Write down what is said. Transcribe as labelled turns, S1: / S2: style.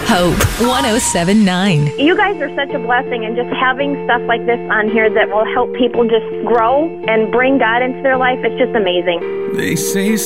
S1: Hope 107.9.
S2: You guys are such a blessing, and just having stuff like this on here that will help people just grow and bring God into their life, it's just amazing.
S3: They say